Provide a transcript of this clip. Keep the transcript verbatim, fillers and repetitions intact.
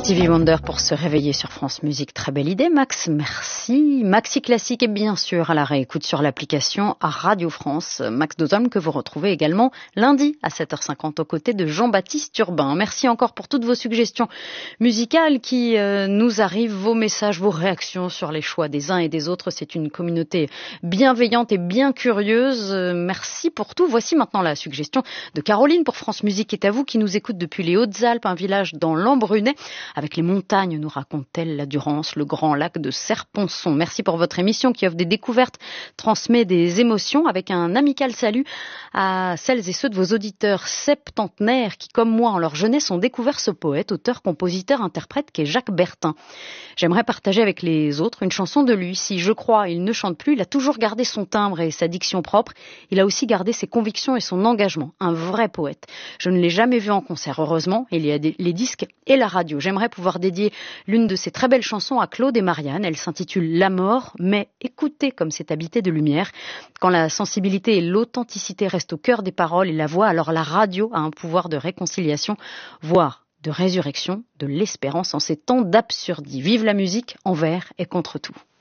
Stevie Wonder pour se réveiller sur France Musique. Très belle idée, Max. Merci. Maxi Classique est bien sûr à la réécoute sur l'application à Radio France. Max Dozhomme que vous retrouvez également lundi à sept heures cinquante aux côtés de Jean-Baptiste Urbain. Merci encore pour toutes vos suggestions musicales qui euh, nous arrivent, vos messages, vos réactions sur les choix des uns et des autres. C'est une communauté bienveillante et bien curieuse. Euh, merci pour tout. Voici maintenant la suggestion de Caroline pour France Musique est à vous qui nous écoute depuis les Hautes-Alpes, un village dans l'Embrunais. Avec les montagnes, nous raconte-t-elle la Durance, le grand lac de Serponçon. Merci pour votre émission qui offre des découvertes, transmet des émotions avec un amical salut à celles et ceux de vos auditeurs septentenaires qui, comme moi, en leur jeunesse, ont découvert ce poète, auteur, compositeur, interprète qu'est Jacques Bertin. J'aimerais partager avec les autres une chanson de lui. Si je crois, il ne chante plus, il a toujours gardé son timbre et sa diction propre. Il a aussi gardé ses convictions et son engagement. Un vrai poète. Je ne l'ai jamais vu en concert, heureusement. Il y a des, les disques et la radio. J'aimerais pouvoir dédier l'une de ces très belles chansons à Claude et Marianne. Elle s'intitule La mort, mais écoutez comme c'est habité de lumière. Quand la sensibilité et l'authenticité restent au cœur des paroles et la voix, alors la radio a un pouvoir de réconciliation, voire de résurrection, de l'espérance en ces temps d'absurdie. Vive la musique envers et contre tout.